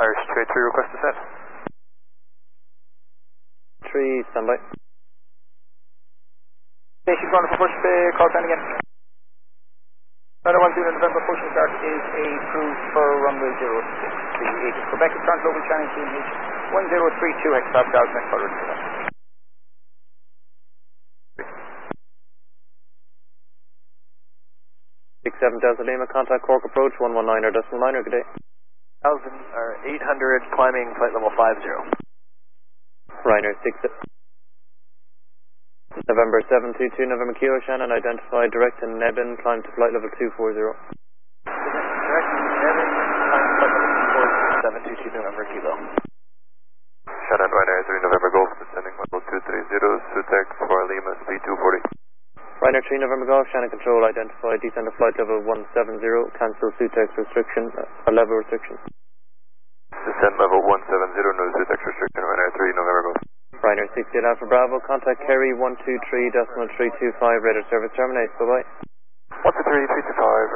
Irish 283 request to set. 3, standby. Station running for push, call sign again. Runner 10 November, pushing start is approved for runway 06. The agent Quebec is current global channel QNH 1032 Hextop Golf next forward to that. 67 Delta Lima, contact Cork approach 119 or decimal 9, good day. 800 climbing flight level 50. Ryanair 6 November 722 November Kilo Shannon, identified direct to Nebin, climb to flight level 240. Direct to Nebin, climb to flight level 722 November Kilo. Shannon Ryanair 3 November Golf, descending level 230, Sutex for Lima, speed 240. Ryanair 3 November Golf, Shannon Control, identified descend to flight level 170, cancel Sutex restriction, level restriction. Descend level 170, no Sutex restriction, Ryanair 3 November Golf. Ryanair 68 Alpha Bravo, contact Kerry 123.325, radar service terminate, bye bye. 123.325.